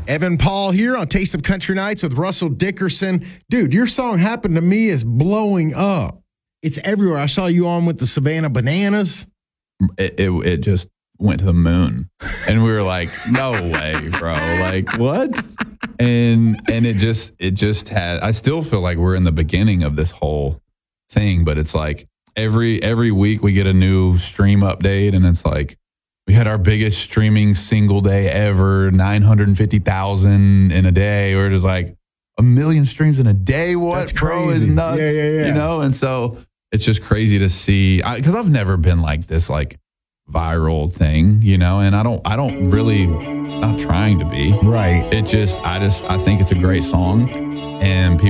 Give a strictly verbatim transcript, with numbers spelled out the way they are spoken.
Evan Paul here on Taste of Country Nights with Russell Dickerson. Dude, your song Happened to Me is blowing up. It's everywhere. I saw you on with the Savannah Bananas. It, it, it just went to the moon. And we were like, no way, bro. Like, what? And and it just, it just had, I still feel like we're in the beginning of this whole thing, but it's like every every week we get a new stream update, and it's like, we had our biggest streaming single day ever, nine hundred fifty thousand in a day. We're just like, a million streams in a day? What, That's bro, crazy. is nuts. Yeah, yeah, yeah. You know? And so it's just crazy to see, because I've never been like this, like, viral thing, you know? And I don't, I don't really, not trying to be. Right. It just, I just, I think it's a great song, and people